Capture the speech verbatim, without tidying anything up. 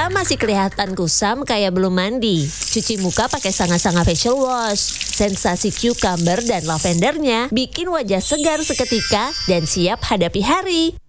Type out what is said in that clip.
muka masih kelihatan kusam kayak belum mandi. Cuci muka pakai Sanga-Sanga Facial Wash. Sensasi cucumber dan lavendernya bikin wajah segar seketika dan siap hadapi hari.